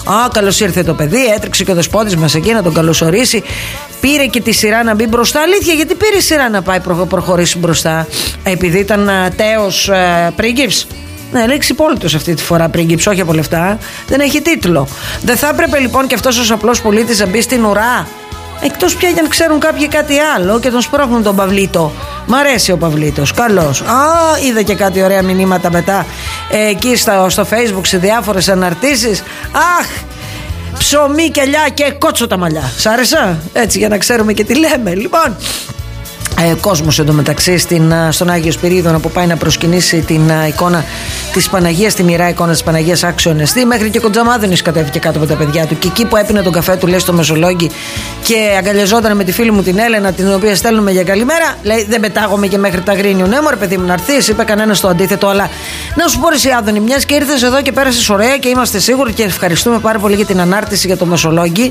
Καλώς ήρθε το παιδί, έτρεξε και ο δεσπότης μας εκεί να τον καλωσορίσει. Πήρε και τη σειρά να μπει μπροστά. Αλήθεια, γιατί πήρε σειρά να πάει προχωρήσει μπροστά? Επειδή ήταν τέος πρίγκιψ? Ναι, είναι εξυπόλυτος αυτή τη φορά πρίγκιψ, όχι από λεφτά. Δεν έχει τίτλο. Δεν θα έπρεπε λοιπόν και αυτός ο απλός πολίτης να μπει στην ουρά? Εκτός πια για να ξέρουν κάποιοι κάτι άλλο και τον σπρώχνουν τον Παυλίτο. Μ' αρέσει ο Παυλίτος, καλός. Είδα και κάτι ωραία μηνύματα μετά εκεί στο Facebook σε διάφορες αναρτήσεις. Αχ, ψωμί και ελιά και κότσο τα μαλλιά. Σ' άρεσα? Έτσι, για να ξέρουμε και τι λέμε. Λοιπόν, κόσμος εντωμεταξύ στον Άγιο Σπυρίδωνα που πάει να προσκυνήσει την εικόνα της Παναγίας, τη μοιραία εικόνα της Παναγίας άξιονεστή. Μέχρι και ο Κοντζαμάδωνης κατέβηκε κάτω από τα παιδιά του. Και εκεί που έπινε τον καφέ του, λέει, στο Μεσολόγγι και αγκαλιαζόταν με τη φίλη μου την Έλενα, την οποία στέλνουμε για καλημέρα, λέει: δεν πετάγομαι και μέχρι τα Αγρίνιο. Ναι, μωρέ παιδί μου, να έρθεις. Είπε κανένα το αντίθετο. Αλλά να σου πω, εσύ Άδωνη, μιας και ήρθες εδώ και πέρασες ωραία και είμαστε σίγουροι και ευχαριστούμε πάρα πολύ για την ανάρτηση για το Μεσολόγγι.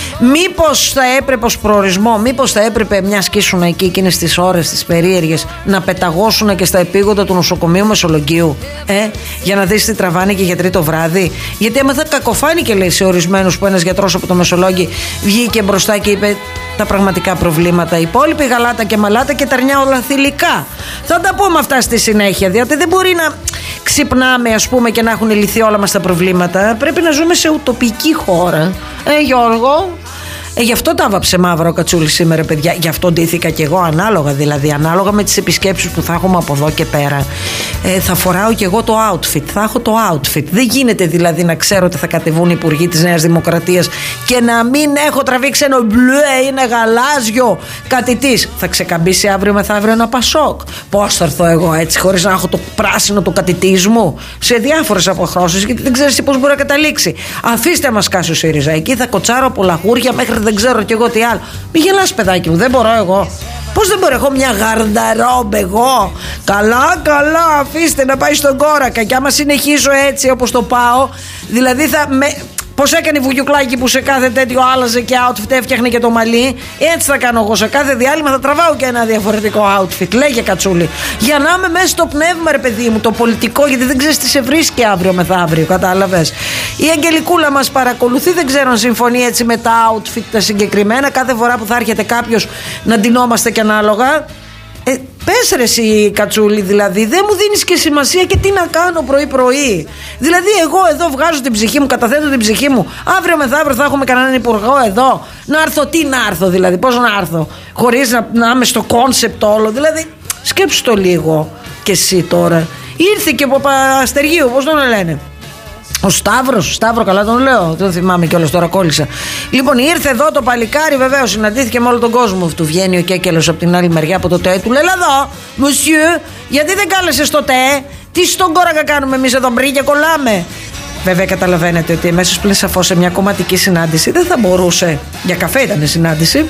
Μήπως θα έπρεπε ως προορισμό, μήπως θα έπρεπε, μιας και ήσουν εκεί εκείνες τις ώρες τις περίεργες, να πεταγώσουν και στα επίγοντα του νοσοκομείου Μεσολογγίου, για να δεις τι τραβάνε και οι γιατροί το βράδυ? Γιατί άμα θα κακοφάνηκε, λέει, σε ορισμένους που ένας γιατρός από το Μεσολόγγι βγήκε μπροστά και είπε τα πραγματικά προβλήματα. Οι υπόλοιποι γαλάτα και μαλάτα και ταρνιά όλα θηλυκά. Θα τα πούμε αυτά στη συνέχεια, διότι δεν μπορεί να ξυπνάμε, ας πούμε, και να έχουν λυθεί όλα μας τα προβλήματα. Πρέπει να ζούμε σε ουτοπική χώρα. Γιώργο. Γι' αυτό τα βάψε μαύρα ο Κατσούλης σήμερα, παιδιά. Γι' αυτό ντύθηκα κι εγώ ανάλογα, δηλαδή ανάλογα με τις επισκέψεις που θα έχουμε από εδώ και πέρα. Θα φοράω κι εγώ το outfit. Θα έχω το outfit. Δεν γίνεται δηλαδή να ξέρω ότι θα κατεβούν οι υπουργοί της Νέας Δημοκρατίας και να μην έχω τραβήξει ένα μπλε, είναι γαλάζιο κάτι της. Θα ξεκαμπήσει αύριο μεθαύριο ένα Πασόκ. Πώς θα έρθω εγώ έτσι, χωρίς να έχω το πράσινο του κατητής μου, σε διάφορες αποχρώσεις, γιατί δεν ξέρεις πώς μπορεί να καταλήξει. Αφήστε μας κάσει ο ΣΥΡΙΖΑ. Εκεί θα κοτσάρω από λαγούρια μέχρι δεν ξέρω κι εγώ τι άλλο. Μη γελάς, παιδάκι μου, δεν μπορώ εγώ. Πώς δεν μπορώ, έχω μια γαρνταρόμπ εγώ? Καλά, αφήστε να πάει στον κόρακα. Και άμα συνεχίσω έτσι όπως το πάω, δηλαδή θα με... Πώς έκανε η Βουγιουκλάκη που σε κάθε τέτοιο άλλαζε και outfit, έφτιαχνε και το μαλλί. Έτσι θα κάνω εγώ. Σε κάθε διάλειμμα θα τραβάω και ένα διαφορετικό outfit. Λέγε, Κατσούλη. Για να είμαι μέσα στο πνεύμα, ρε παιδί μου, το πολιτικό, γιατί δεν ξέρεις τι σε βρίσκει αύριο μεθαύριο. Κατάλαβες? Η Αγγελικούλα μας παρακολουθεί. Δεν ξέρω αν συμφωνεί έτσι με τα outfit τα συγκεκριμένα. Κάθε φορά που θα έρχεται κάποιος να ντυνόμαστε και ανάλογα. Πες ρε εσύ, Κατσούλη, δηλαδή δεν μου δίνεις και σημασία και τι να κάνω πρωί-πρωί. Δηλαδή εγώ εδώ βγάζω την ψυχή μου, καταθέτω την ψυχή μου. Αύριο μεθαύριο θα έχουμε κανέναν υπουργό εδώ. Να έρθω, τι να έρθω δηλαδή, πώς να έρθω, χωρίς να είμαι στο κόνσεπτ όλο. Δηλαδή σκέψου το λίγο και εσύ τώρα. Ήρθε και από Παπαστεργίου, πώς τον λένε, ο Σταύρο, καλά τον λέω, δεν θυμάμαι κιόλας, τώρα κόλλησα. Λοιπόν, ήρθε εδώ το παλικάρι, βεβαίως, συναντήθηκε με όλο τον κόσμο. Του βγαίνει ο Κέκελος από την άλλη μεριά από το ΤΕ. Του λέει: εδώ, monsieur, γιατί δεν κάλεσες το ΤΕ? Τι στον κόρακα κάνουμε εμείς εδώ, μπρί και κολλάμε? Βέβαια, καταλαβαίνετε ότι εμέσως πλην σαφώς σε μια κομματική συνάντηση δεν θα μπορούσε. Για καφέ ήταν συνάντηση.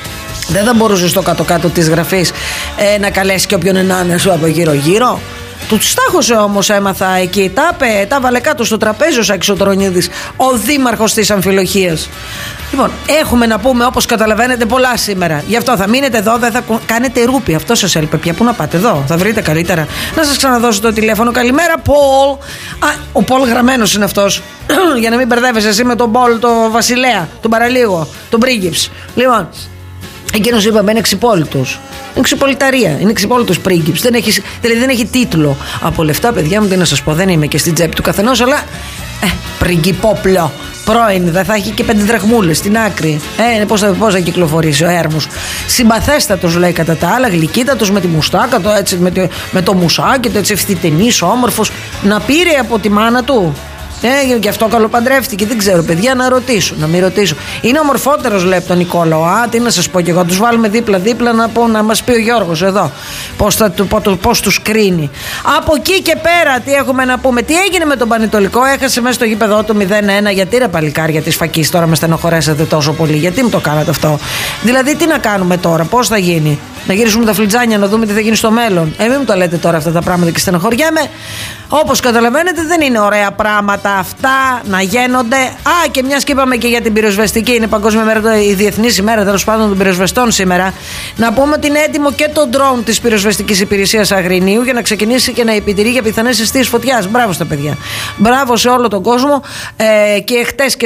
Δεν θα μπορούσε στο κάτω-κάτω της γραφής να καλέσει και όποιον ενάνε σου από γύρω-γύρω. Του στάχωσε όμως, έμαθα εκεί. Τα βάλε κάτω στο τραπέζι ο Σάκης ο Τρονίδης, ο δήμαρχος της Αμφιλοχίας. Λοιπόν, έχουμε να πούμε, όπως καταλαβαίνετε, πολλά σήμερα. Γι' αυτό θα μείνετε εδώ, δεν θα κάνετε ρούπι. Αυτό σας έλειπε πια. Πού να πάτε, εδώ θα βρείτε καλύτερα. Να σας ξαναδώσω το τηλέφωνο. Καλημέρα, Πολ. Ο Πολ γραμμένος είναι αυτός. Για να μην μπερδεύεσαι εσύ με τον Πολ, το Βασιλέα, τον Παραλίγο, τον πρίγκιψ. Λοιπόν, εκείνος είπαμε είναι εξυπόλυτος. Είναι ξυπολιταρία, είναι ξυπόλυτος πρίγκιψ. Δηλαδή δεν έχει τίτλο. Από λεφτά, παιδιά μου, τι να σας πω, δεν είμαι και στην τσέπη του καθενός, αλλά πριγκιπόπλο. Πρώην, δεν θα έχει και 5 δραχμούλες στην άκρη. Πώς θα κυκλοφορήσει ο έρμος. Συμπαθέστατος, λέει, κατά τα άλλα, γλυκύτατος με τη μουστάκα, με το μουσάκι, το έτσι ευθυτενής, όμορφος. Να πήρε από τη μάνα του. Γι' αυτό καλοπαντρεύτηκε, δεν ξέρω, παιδιά, να μην ρωτήσω. Είναι ομορφότερος, λέει, από τον Νικόλαο. Τι να σας πω κι εγώ, τους βάλουμε δίπλα-δίπλα να μας πει ο Γιώργος εδώ πώς τους κρίνει. Από εκεί και πέρα, τι έχουμε να πούμε? Τι έγινε με τον Πανετολικό? Έχασε μέσα στο γήπεδο του 0-1. Γιατί ρε παλικάρια της φακής, τώρα με στενοχωρέσατε τόσο πολύ? Γιατί μου το κάνατε αυτό? Δηλαδή, τι να κάνουμε τώρα, πώς θα γίνει? Να γυρίσουμε τα φλιτζάνια, να δούμε τι θα γίνει στο μέλλον? Μην μου το λέτε τώρα αυτά τα πράγματα και στενοχωριέμαι. Όπως καταλαβαίνετε, δεν είναι ωραία πράγματα αυτά να γίνονται. Και μιας και είπαμε και για την πυροσβεστική, είναι Παγκόσμια Μέρα, η Διεθνής ημέρα τέλος πάντων των πυροσβεστών σήμερα. Να πούμε ότι είναι έτοιμο και το ντρόουν της πυροσβεστικής υπηρεσίας Αγρινίου για να ξεκινήσει και να επιτηρεί για πιθανές αιστείες φωτιάς. Μπράβο στα παιδιά. Μπράβο σε όλο τον κόσμο. Και χτες και